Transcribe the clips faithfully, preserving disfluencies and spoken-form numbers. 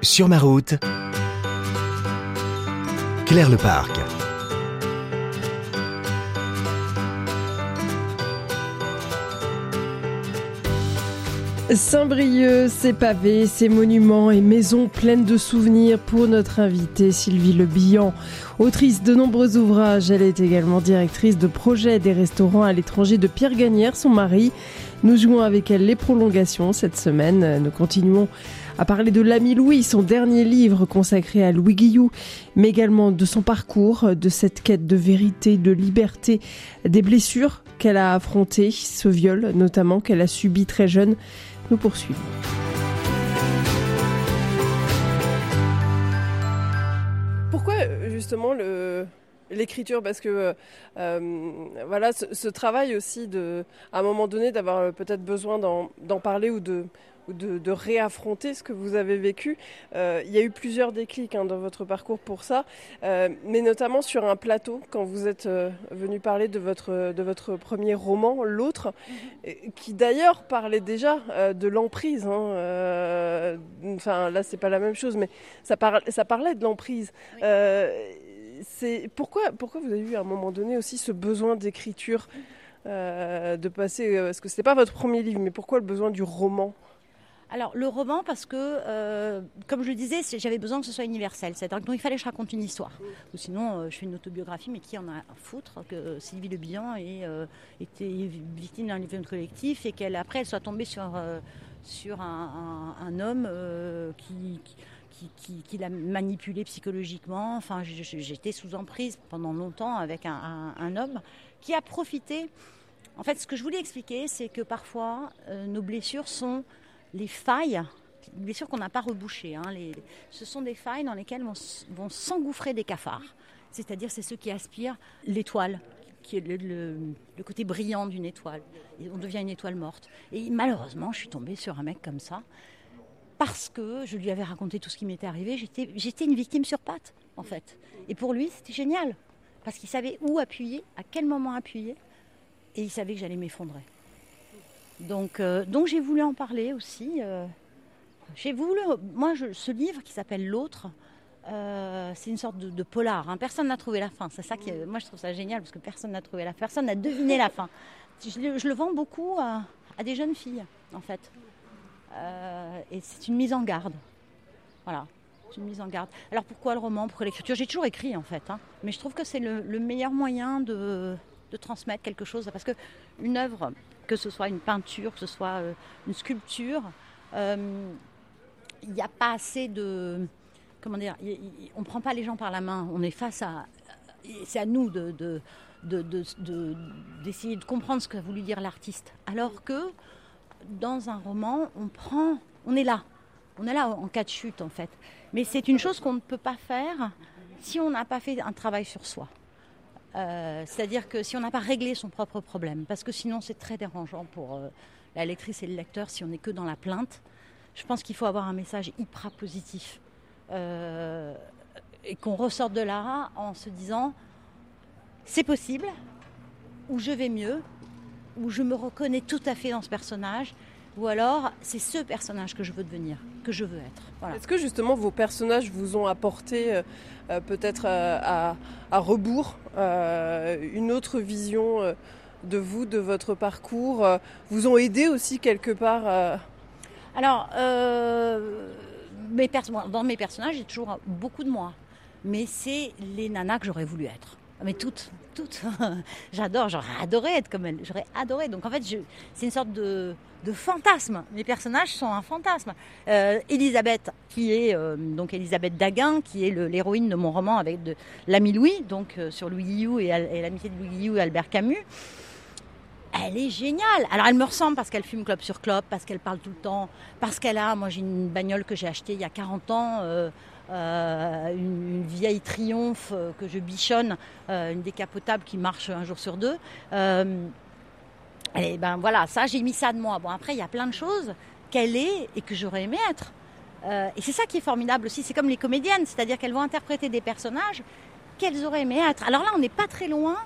Sur ma route, Claire Leparc. Saint-Brieuc, ses pavés, ses monuments et maisons pleines de souvenirs pour notre invitée Sylvie Le Bihan. Autrice de nombreux ouvrages, elle est également directrice de projet des restaurants à l'étranger de Pierre Gagnère, son mari. Nous jouons avec elle les prolongations cette semaine. Nous continuons à parler de l'ami Louis, son dernier livre consacré à Louis Guillou, mais également de son parcours, de cette quête de vérité, de liberté, des blessures qu'elle a affrontées, ce viol notamment qu'elle a subi très jeune. Nous poursuivons. Pourquoi justement le, l'écriture ? Parce que euh, voilà, ce, ce travail aussi, de, à un moment donné, d'avoir peut-être besoin d'en, d'en parler ou de, ou de, de réaffronter ce que vous avez vécu. Euh, il y a eu plusieurs déclics hein, dans votre parcours pour ça, euh, mais notamment sur un plateau, quand vous êtes euh, venu parler de votre, de votre premier roman, L'Autre, mm-hmm. qui d'ailleurs parlait déjà euh, de l'emprise. Hein, euh, enfin, là, c'est pas la même chose, mais ça, par, ça parlait de l'emprise. Oui. Euh, c'est, pourquoi, pourquoi vous avez eu à un moment donné aussi ce besoin d'écriture, euh, de passer, parce que c'était pas votre premier livre, mais pourquoi le besoin du roman ? Alors, le roman, parce que, euh, comme je le disais, j'avais besoin que ce soit universel. C'est-à-dire qu'il fallait que je raconte une histoire. Ou sinon, euh, je fais une autobiographie, mais qui en a à foutre que Sylvie Le Bihan ait euh, été victime d'un viol collectif et qu'elle, après, elle soit tombée sur, euh, sur un, un, un homme euh, qui, qui, qui, qui l'a manipulée psychologiquement. Enfin, j'étais sous emprise pendant longtemps avec un, un, un homme qui a profité. En fait, ce que je voulais expliquer, c'est que parfois, euh, nos blessures sont les failles, les blessures qu'on n'a pas rebouchées, hein, les, ce sont des failles dans lesquelles vont, vont s'engouffrer des cafards. C'est-à-dire, c'est ceux qui aspirent l'étoile, qui est le, le, le côté brillant d'une étoile. Et on devient une étoile morte. Et malheureusement, je suis tombée sur un mec comme ça, parce que je lui avais raconté tout ce qui m'était arrivé. J'étais, j'étais une victime sur pattes, en fait. Et pour lui, c'était génial, parce qu'il savait où appuyer, à quel moment appuyer, et il savait que j'allais m'effondrer. Donc, euh, donc j'ai voulu en parler aussi. Euh, j'ai voulu, moi, je, ce livre qui s'appelle L'Autre, euh, c'est une sorte de, de polar. Hein. Personne n'a trouvé la fin. C'est ça qui, moi, je trouve ça génial parce que personne n'a trouvé la fin. Personne n'a deviné la fin. Je, je le vends beaucoup à, à des jeunes filles, en fait. Euh, et c'est une mise en garde. Voilà, c'est une mise en garde. Alors pourquoi le roman ? Pourquoi l'écriture ? J'ai toujours écrit, en fait. Hein. Mais je trouve que c'est le, le meilleur moyen de, de transmettre quelque chose. Parce qu'une œuvre, que ce soit une peinture, que ce soit euh, une sculpture, il euh, n'y a pas assez de... Comment dire y, y, on ne prend pas les gens par la main. On est face à... C'est à nous de, de, de, de, de, d'essayer de comprendre ce qu'a voulu dire l'artiste. Alors que dans un roman, on prend... On est là. On est là en cas de chute, en fait. Mais c'est une chose qu'on ne peut pas faire si on n'a pas fait un travail sur soi. Euh, c'est-à-dire que si on n'a pas réglé son propre problème, parce que sinon c'est très dérangeant pour euh, la lectrice et le lecteur si on n'est que dans la plainte. Je pense qu'il faut avoir un message hyper positif euh, et qu'on ressorte de là en se disant c'est possible, ou je vais mieux, ou je me reconnais tout à fait dans ce personnage, ou alors c'est ce personnage que je veux devenir, que je veux être. Voilà. Est-ce que justement vos personnages vous ont apporté euh, euh, peut-être euh, à, à rebours euh, une autre vision euh, de vous, de votre parcours, euh, vous ont aidé aussi quelque part euh... Alors, euh, mes pers- dans mes personnages, j'ai toujours beaucoup de moi, mais c'est les nanas que j'aurais voulu être. Mais toutes, toutes. J'adore, j'aurais adoré être comme elle. J'aurais adoré. Donc en fait, je, c'est une sorte de, de fantasme. Mes personnages sont un fantasme. Euh, Elisabeth, qui est euh, donc Elisabeth Daguin, qui est le, l'héroïne de mon roman avec de, l'ami Louis, donc euh, sur Louis Guillou et, et l'amitié de Louis Guillou et Albert Camus. Elle est géniale. Alors elle me ressemble parce qu'elle fume clope sur clope, parce qu'elle parle tout le temps, parce qu'elle a, moi j'ai une bagnole que j'ai achetée il y a quarante ans. Euh, Euh, une, une vieille Triumph euh, que je bichonne, euh, une décapotable qui marche un jour sur deux. Euh, et ben voilà, ça j'ai mis ça de moi. Bon après il y a plein de choses qu'elle est et que j'aurais aimé être. Euh, et c'est ça qui est formidable aussi. C'est comme les comédiennes, c'est-à-dire qu'elles vont interpréter des personnages qu'elles auraient aimé être. Alors là on n'est pas très loin.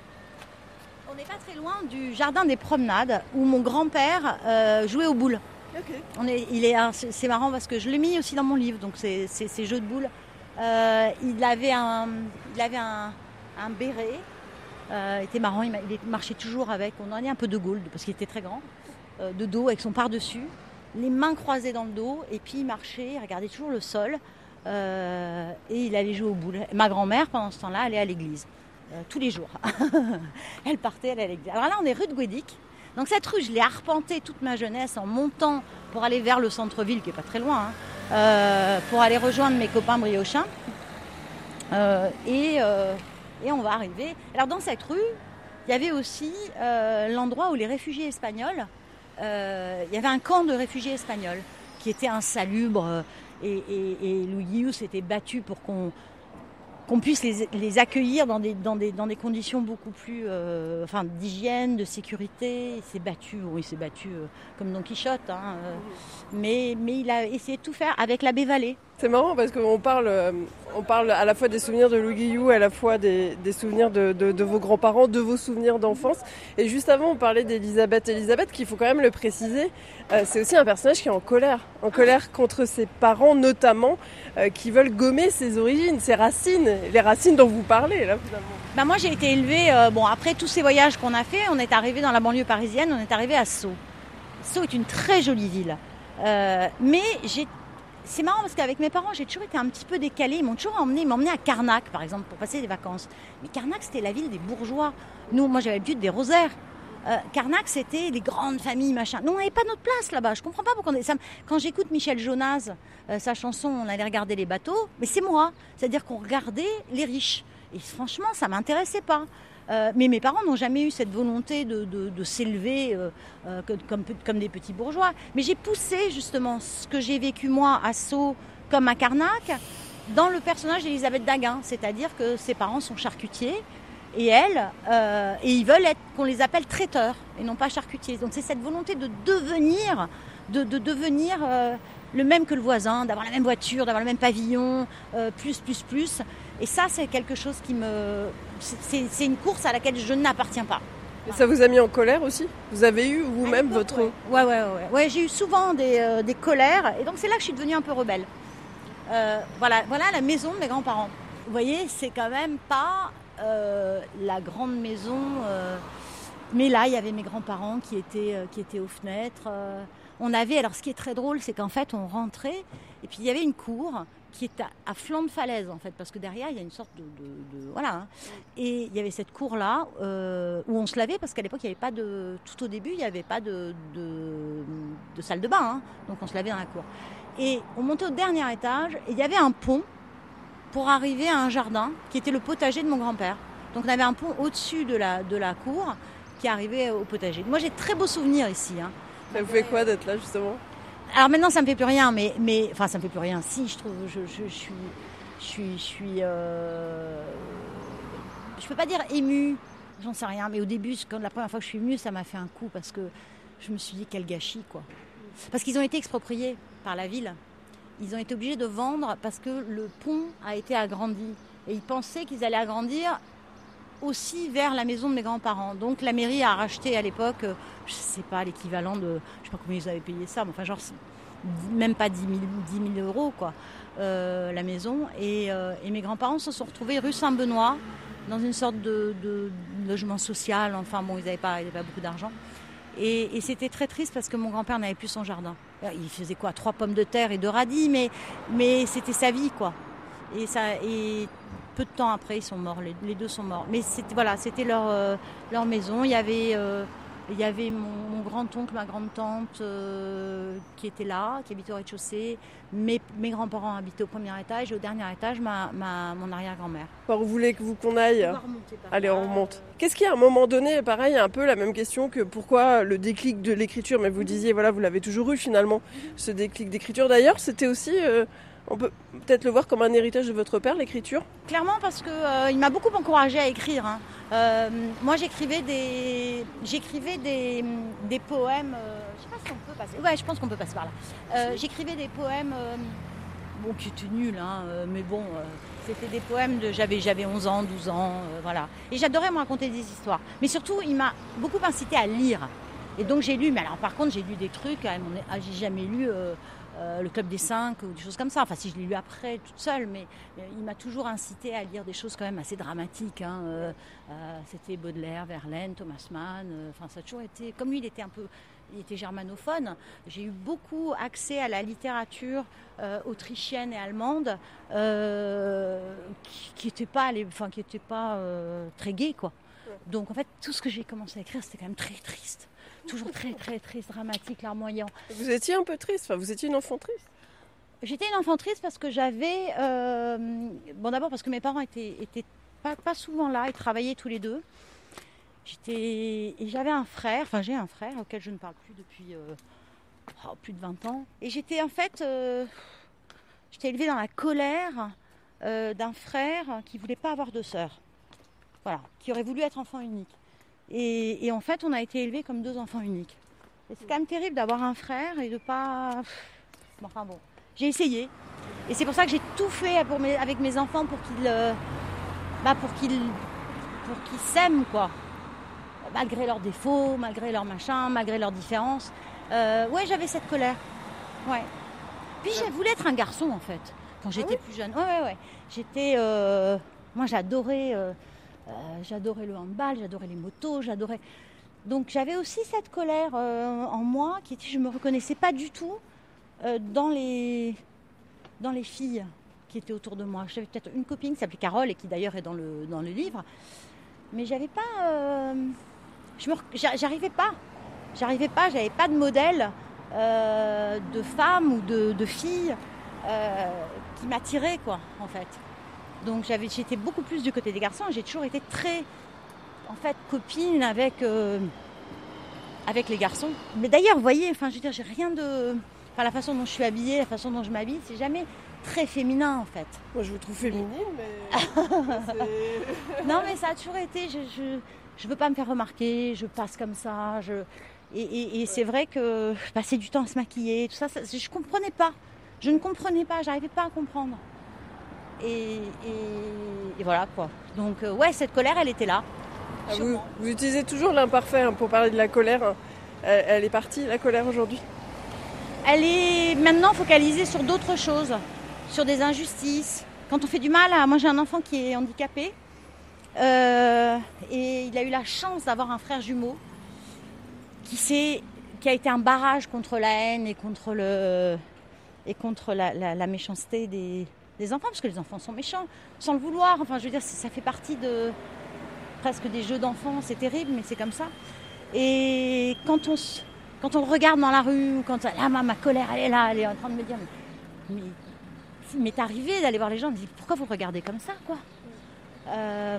On n'est pas très loin du jardin des promenades où mon grand-père euh, jouait aux boules. Ok. On est, il est, c'est, c'est marrant parce que je l'ai mis aussi dans mon livre, donc c'est, c'est, c'est jeux de boules. Euh, il avait un, il avait un, un béret. Euh, il était marrant, il, il marchait toujours avec. On en est un peu de Gaulle parce qu'il était très grand, euh, de dos avec son par-dessus, les mains croisées dans le dos, et puis il marchait, il regardait toujours le sol, euh, et il allait jouer aux boules. Ma grand-mère, pendant ce temps-là, allait à l'église euh, tous les jours. Elle partait, elle allait à l'église. Alors là, on est rue de Guédic. Donc cette rue, je l'ai arpentée toute ma jeunesse en montant pour aller vers le centre-ville, qui n'est pas très loin, hein, euh, pour aller rejoindre mes copains briochins. Euh, et, euh, et on va arriver. Alors dans cette rue, il y avait aussi euh, l'endroit où les réfugiés espagnols, euh, il y avait un camp de réfugiés espagnols qui était insalubre. Et, et, et Louis Guillou s'était battu pour qu'on... qu'on puisse les, les accueillir dans des, dans, des, dans des conditions beaucoup plus euh, enfin, d'hygiène, de sécurité. Il s'est battu, bon, il s'est battu euh, comme Don Quichotte, hein, euh, mais, mais il a essayé de tout faire avec l'abbé Vallée. C'est marrant parce qu'on parle, euh, on parle à la fois des souvenirs de Louis Guillou, à la fois des, des souvenirs de, de, de vos grands-parents, de vos souvenirs d'enfance. Et juste avant, on parlait d'Elisabeth. Elisabeth, qu'il faut quand même le préciser, euh, c'est aussi un personnage qui est en colère. En colère contre ses parents, notamment, euh, qui veulent gommer ses origines, ses racines, les racines dont vous parlez, là, finalement. Ben moi, j'ai été élevée, euh, bon, après tous ces voyages qu'on a fait, on est arrivé dans la banlieue parisienne, on est arrivé à Sceaux. Sceaux est une très jolie ville. Euh, mais j'ai... c'est marrant parce qu'avec mes parents, j'ai toujours été un petit peu décalée. Ils m'ont toujours emmené, ils m'emmenaient à Carnac, par exemple, pour passer des vacances. Mais Carnac, c'était la ville des bourgeois. Nous, moi, j'avais l'habitude des rosaires. Euh, Carnac, c'était les grandes familles, machin. Nous, on n'avait pas notre place là-bas. Je comprends pas pourquoi on est... ça... Quand j'écoute Michel Jonas, euh, sa chanson, on allait regarder les bateaux, mais c'est moi. C'est-à-dire qu'on regardait les riches. Et franchement, ça m'intéressait pas. Euh, mais mes parents n'ont jamais eu cette volonté de, de, de s'élever euh, euh, comme, comme des petits bourgeois. Mais j'ai poussé justement ce que j'ai vécu moi à Sceaux comme à Carnac dans le personnage d'Elisabeth Daguin. C'est-à-dire que ses parents sont charcutiers et elle, euh, et ils veulent être, qu'on les appelle traiteurs et non pas charcutiers. Donc c'est cette volonté de devenir, de, de devenir euh, le même que le voisin, d'avoir la même voiture, d'avoir le même pavillon, euh, plus, plus, plus. Et ça, c'est quelque chose qui me... C'est, c'est une course à laquelle je n'appartiens pas. Et ça vous a mis en colère aussi ? Vous avez eu vous-même votre... Ouais, ouais, ouais. ouais. ouais j'ai eu souvent des, euh, des colères. Et donc, c'est là que je suis devenue un peu rebelle. Euh, voilà, voilà la maison de mes grands-parents. Vous voyez, c'est quand même pas euh, la grande maison. Euh... Mais là, il y avait mes grands-parents qui étaient, euh, qui étaient aux fenêtres. Euh... On avait... Alors, ce qui est très drôle, c'est qu'en fait, on rentrait et puis il y avait une cour qui est à, à flanc de falaise, en fait, parce que derrière, il y a une sorte de... de, de voilà. Hein. Et il y avait cette cour-là euh, où on se lavait, parce qu'à l'époque, il n'y avait pas de... Tout au début, il n'y avait pas de, de, de salle de bain, hein, donc on se lavait dans la cour. Et on montait au dernier étage, et il y avait un pont pour arriver à un jardin, qui était le potager de mon grand-père. Donc on avait un pont au-dessus de la, de la cour, qui arrivait au potager. Moi, j'ai de très beaux souvenirs ici. Hein. Ça vous fait quoi d'être là, justement ? Alors maintenant, ça me fait plus rien, mais, mais enfin, ça me fait plus rien. Si, je trouve, je, je, je suis, je suis, je suis, euh, je peux pas dire émue, j'en sais rien. Mais au début, quand la première fois que je suis venue, ça m'a fait un coup parce que je me suis dit quel gâchis, quoi. Parce qu'ils ont été expropriés par la ville. Ils ont été obligés de vendre parce que le pont a été agrandi et ils pensaient qu'ils allaient agrandir aussi vers la maison de mes grands-parents. Donc la mairie a racheté à l'époque, je ne sais pas, l'équivalent de, je ne sais pas combien ils avaient payé ça, mais enfin genre même pas dix mille euros quoi, euh, la maison. Et, euh, et mes grands-parents se sont retrouvés rue Saint-Benoît, dans une sorte de, de logement social, enfin bon, ils n'avaient pas, ils avaient pas beaucoup d'argent. Et, et c'était très triste parce que mon grand-père n'avait plus son jardin. Il faisait quoi, trois pommes de terre et deux radis, mais, mais c'était sa vie quoi. Et ça... Et, peu de temps après, ils sont morts, les, les deux sont morts. Mais c'était, voilà, c'était leur, euh, leur maison. Il y avait, euh, il y avait mon, mon grand-oncle, ma grande-tante euh, qui étaient là, qui habitait au rez-de-chaussée. Mes, mes grands-parents habitaient au premier étage et au dernier étage, ma, ma, mon arrière-grand-mère. Par où voulez-vous qu'on aille ? On va remonter par Allez, là. on remonte. Qu'est-ce qui, à un moment donné, pareil, un peu la même question que pourquoi le déclic de l'écriture ? Mais vous disiez, voilà, vous l'avez toujours eu finalement, ce déclic d'écriture. D'ailleurs, c'était aussi... Euh, on peut peut-être le voir comme un héritage de votre père, l'écriture ? Clairement, parce qu'il euh, m'a beaucoup encouragée à écrire. Hein. Euh, moi, j'écrivais des, j'écrivais des, des poèmes... Euh, je ne sais pas si on peut passer... Ouais, je pense qu'on peut passer par là. Euh, j'écrivais des poèmes... Euh, bon, qui étaient nuls, hein, euh, mais bon... Euh, c'était des poèmes de... J'avais, j'avais onze ans, douze ans, euh, voilà. Et j'adorais me raconter des histoires. Mais surtout, il m'a beaucoup incité à lire. Et donc j'ai lu, mais alors par contre j'ai lu des trucs, hein, j'ai jamais lu euh, euh, le Club des Cinq ou des choses comme ça. Enfin si je l'ai lu après toute seule, mais euh, il m'a toujours incité à lire des choses quand même assez dramatiques. Hein. Euh, euh, c'était Baudelaire, Verlaine, Thomas Mann. Euh, enfin ça a toujours été, comme lui il était un peu, il était germanophone. J'ai eu beaucoup accès à la littérature euh, autrichienne et allemande, euh, qui n'était pas, enfin qui était pas euh, très gai quoi. Donc en fait tout ce que j'ai commencé à écrire c'était quand même très triste. Toujours très très triste, dramatique, larmoyant. Vous étiez un peu triste, enfin, vous étiez une enfant triste. J'étais une enfant triste parce que j'avais... Euh, bon d'abord parce que mes parents étaient, étaient pas, pas souvent là, ils travaillaient tous les deux. J'étais, et j'avais un frère, enfin j'ai un frère auquel je ne parle plus depuis euh, oh, plus de vingt ans. Et j'étais en fait... Euh, j'étais élevée dans la colère euh, d'un frère qui ne voulait pas avoir de sœur. Voilà, qui aurait voulu être enfant unique. Et, et en fait, on a été élevés comme deux enfants uniques. Et c'est quand même terrible d'avoir un frère et de pas... Bon, enfin bon, j'ai essayé. Et c'est pour ça que j'ai tout fait pour mes, avec mes enfants pour qu'ils, euh, bah pour qu'ils, pour qu'ils s'aiment, quoi. Malgré leurs défauts, malgré leurs machins, malgré leurs différences. Euh, ouais, j'avais cette colère. Ouais. Puis je voulais être un garçon, en fait, quand j'étais ah oui plus jeune. Ouais, ouais, ouais. J'étais... Euh, moi, j'adorais... Euh, Euh, j'adorais le handball, j'adorais les motos, j'adorais... Donc j'avais aussi cette colère euh, en moi, qui était, je ne me reconnaissais pas du tout euh, dans, les, dans les filles qui étaient autour de moi. J'avais peut-être une copine qui s'appelait Carole et qui d'ailleurs est dans le, dans le livre. Mais j'avais pas... Euh, je me, j'arrivais pas. J'arrivais pas, j'avais pas de modèle euh, de femme ou de, de fille euh, qui m'attirait, quoi, en fait. Donc j'avais, j'étais beaucoup plus du côté des garçons. J'ai toujours été très, en fait, copine avec, euh, avec les garçons. Mais d'ailleurs, vous voyez, enfin, je veux dire, j'ai rien de... Enfin, la façon dont je suis habillée, la façon dont je m'habille, c'est jamais très féminin, en fait. Moi, je vous trouve féminine, mais... Non, mais ça a toujours été... Je, je, je veux pas me faire remarquer, je passe comme ça. Je... Et, et, et c'est vrai que je passais du temps à se maquiller, tout ça, ça je comprenais pas. Je ne comprenais pas, j'arrivais pas à comprendre. Et, et, et voilà quoi. Donc euh, ouais, cette colère, elle était là. Ah, vous, vous utilisez toujours l'imparfait hein, pour parler de la colère. Elle, elle est partie, la colère, aujourd'hui? Elle est maintenant focalisée sur d'autres choses, sur des injustices. Quand on fait du mal, à... moi j'ai un enfant qui est handicapé euh, et il a eu la chance d'avoir un frère jumeau qui, s'est... qui a été un barrage contre la haine et contre, le... et contre la, la, la méchanceté des... des enfants, parce que les enfants sont méchants, sans le vouloir. Enfin, je veux dire, ça fait partie de presque des jeux d'enfants. C'est terrible, mais c'est comme ça. Et quand on, quand on le regarde dans la rue, ou quand ah, ma, ma colère, elle est là, elle est en train de me dire, mais, mais, il m'est arrivé d'aller voir les gens, de dire pourquoi vous regardez comme ça, quoi. Euh,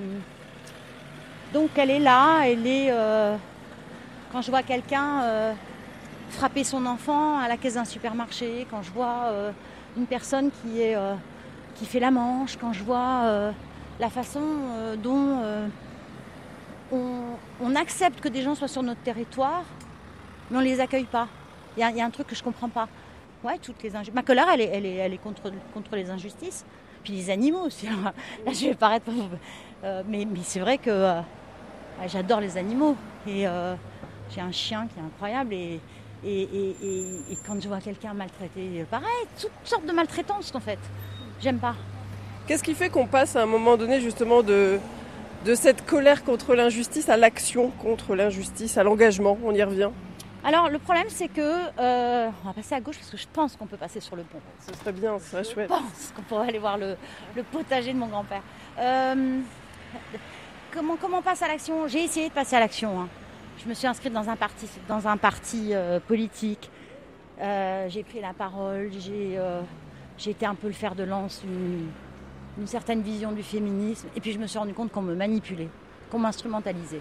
donc elle est là, elle est. Euh, quand je vois quelqu'un euh, frapper son enfant à la caisse d'un supermarché, quand je vois euh, une personne qui est euh, qui fait la manche, quand je vois euh, la façon euh, dont euh, on, on accepte que des gens soient sur notre territoire, mais on ne les accueille pas. Il y, y a un truc que je ne comprends pas. Ouais, toutes les inju- Ma colère, elle est, elle est, elle est contre, contre les injustices. Puis les animaux aussi. Là, je vais paraître... Euh, mais, mais c'est vrai que euh, j'adore les animaux. Et euh, j'ai un chien qui est incroyable. Et, et, et, et, et quand je vois quelqu'un maltraité, pareil, toutes sortes de maltraitances en fait. J'aime pas. Qu'est-ce qui fait qu'on passe à un moment donné justement de, de cette colère contre l'injustice à l'action contre l'injustice, à l'engagement? On y revient. Alors le problème c'est que, euh, on va passer à gauche parce que je pense qu'on peut passer sur le pont. Ce serait bien, ce serait je chouette. Je pense qu'on pourrait aller voir le, le potager de mon grand-père. Euh, comment, comment on passe à l'action? J'ai essayé de passer à l'action. Hein. Je me suis inscrite dans un parti, dans un parti euh, politique. Euh, j'ai pris la parole, j'ai, euh, j'ai été un peu le fer de lance, une, une certaine vision du féminisme. Et puis je me suis rendu compte qu'on me manipulait, qu'on m'instrumentalisait.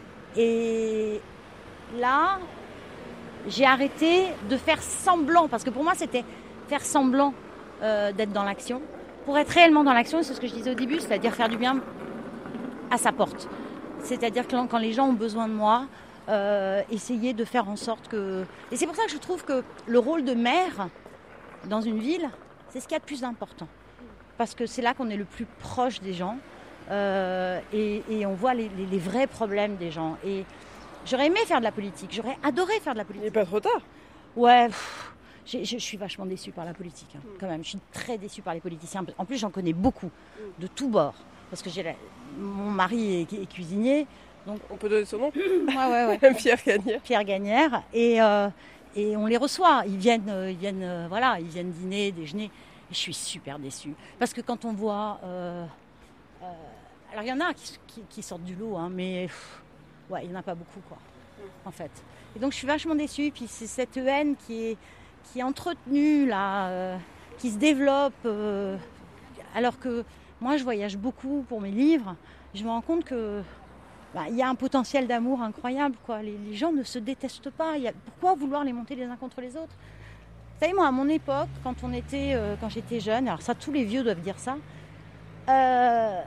Et là... j'ai arrêté de faire semblant, parce que pour moi c'était faire semblant euh, d'être dans l'action. Pour être réellement dans l'action, c'est ce que je disais au début, c'est-à-dire faire du bien à sa porte. C'est-à-dire que quand les gens ont besoin de moi, euh, essayer de faire en sorte que... Et c'est pour ça que je trouve que le rôle de maire dans une ville, c'est ce qu'il y a de plus important. Parce que c'est là qu'on est le plus proche des gens euh, et, et on voit les, les, les vrais problèmes des gens. Et J'aurais aimé faire de la politique, j'aurais adoré faire de la Il politique. n'est pas trop tard. Ouais, pff, j'ai- je je suis vachement déçue par la politique, hein, quand même. Je suis très déçue par les politiciens. En plus, j'en connais beaucoup, de tous bords. Parce que j'ai la- mon mari est, est cuisinier, donc On peut donner son nom. ouais, ouais, ouais. Pierre Gagnère. Pierre Gagnère, et, euh, et on les reçoit. Ils viennent, euh, ils viennent, euh, voilà, ils viennent dîner, déjeuner. Et je suis super déçue. Parce que quand on voit... euh, euh, alors, il y en a qui, qui- qui sortent du lot, hein, mais pff, ouais, il n'y en a pas beaucoup, quoi, en fait. Et donc, je suis vachement déçue. Puis, c'est cette haine qui est, qui est entretenue, là, euh, qui se développe. euh, alors que moi, je voyage beaucoup pour mes livres. Je me rends compte que bah, il y a un potentiel d'amour incroyable, quoi. Les, les gens ne se détestent pas. Il y a, pourquoi vouloir les monter les uns contre les autres? Vous savez, moi, à mon époque, quand on était, euh, quand j'étais jeune, alors ça, tous les vieux doivent dire ça. euh,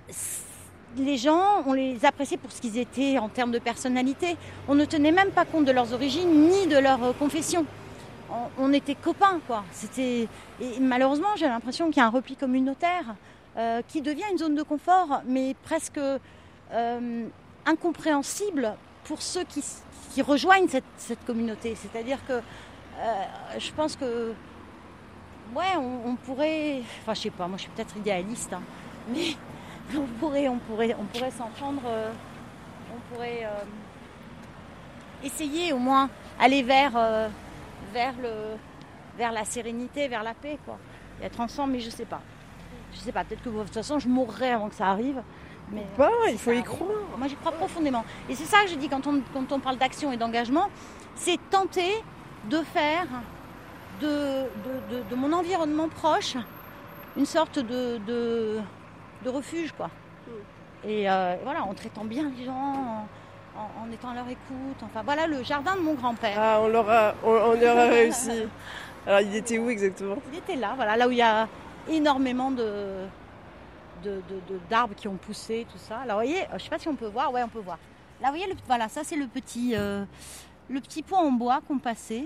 les gens, on les appréciait pour ce qu'ils étaient en termes de personnalité. On ne tenait même pas compte de leurs origines ni de leur euh, confession. On, on était copains, quoi. C'était... Et malheureusement, j'ai l'impression qu'il y a un repli communautaire euh, qui devient une zone de confort, mais presque euh, incompréhensible pour ceux qui, qui rejoignent cette, cette communauté. C'est-à-dire que euh, je pense que ouais, on, on pourrait... Enfin, je sais pas, moi je suis peut-être idéaliste, hein, mais on pourrait, on pourrait, on pourrait s'entendre, euh, on pourrait euh, essayer au moins aller vers, euh, vers, le, vers la sérénité, vers la paix, quoi. Et être ensemble, mais je sais pas. Je sais pas, peut-être que de toute façon je mourrai avant que ça arrive. Mais Bah, si il faut ça y arrive, croire. moi j'y crois profondément. Et c'est ça que je dis quand on, quand on parle d'action et d'engagement, c'est tenter de faire de, de, de, de mon environnement proche une sorte de, de, de refuge, quoi. Et euh, voilà, en traitant bien les gens, en, en, en étant à leur écoute. Enfin voilà le jardin de mon grand-père. Ah, on l'aura, on, on y aura réussi. Alors, il était où exactement? Il était là, voilà, là où il y a énormément de, de, de, de- d'arbres qui ont poussé, tout ça. Alors vous voyez, je ne sais pas si on peut voir, ouais on peut voir. Là vous voyez, le, voilà, ça c'est le petit, euh, le petit pont en bois qu'on passait.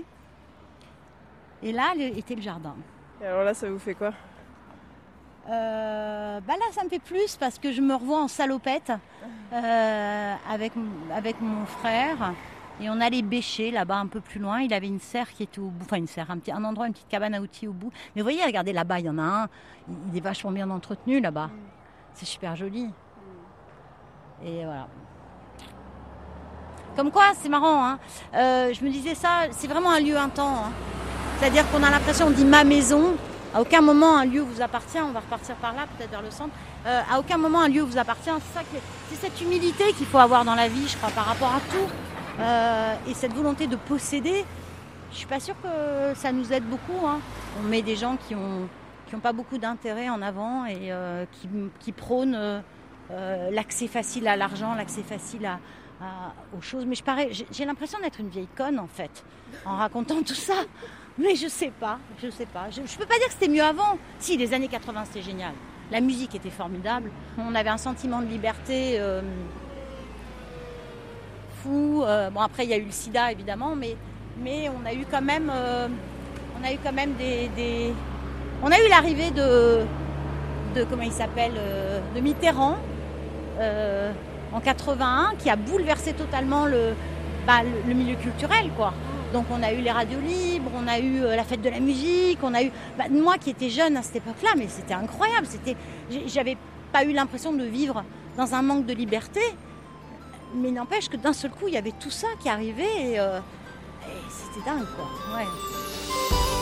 Et là le- était le jardin. Et alors là, ça vous fait quoi? Euh, bah là ça me fait plus parce que je me revois en salopette euh, avec, avec mon frère. Et on allait bêcher là-bas un peu plus loin. Il avait une serre qui était au bout, enfin une serre, un, petit, un endroit, une petite cabane à outils au bout. Mais vous voyez, regardez là-bas, il y en a un. Il, il est vachement bien entretenu là-bas. C'est super joli. Et voilà. Comme quoi, c'est marrant. Hein. Euh, je me disais ça, c'est vraiment un lieu, un temps. Hein. C'est-à-dire qu'on a l'impression, on dit ma maison. À aucun moment un lieu vous appartient. On va repartir par là, peut-être vers le centre. Euh, à aucun moment un lieu vous appartient. C'est ça que, c'est cette humilité qu'il faut avoir dans la vie, je crois, par rapport à tout. Euh, et cette volonté de posséder, je suis pas sûre que ça nous aide beaucoup. Hein. On met des gens qui ont qui ont pas beaucoup d'intérêt en avant et euh, qui, qui prônent euh, euh, l'accès facile à l'argent, l'accès facile à, à- aux choses. Mais je parais, j'ai, j'ai l'impression d'être une vieille conne en fait, en racontant tout ça. Mais je sais pas, je sais pas. Je, je peux pas dire que c'était mieux avant. Si, les années quatre-vingts c'était génial. La musique était formidable. On avait un sentiment de liberté. Euh, fou. Euh, bon après il y a eu le sida évidemment, mais, mais on a eu quand même, euh, on a eu quand même des, des... on a eu l'arrivée de, de comment il s'appelle, euh, de Mitterrand euh, en quatre-vingt-un qui a bouleversé totalement le, bah, le, le milieu culturel, quoi. Donc on a eu les radios libres, on a eu euh, la fête de la musique, on a eu, bah, moi qui étais jeune à cette époque-là, mais c'était incroyable. C'était, j'avais pas eu l'impression de vivre dans un manque de liberté. Mais n'empêche que d'un seul coup, il y avait tout ça qui arrivait et, euh, et c'était dingue, quoi. Ouais.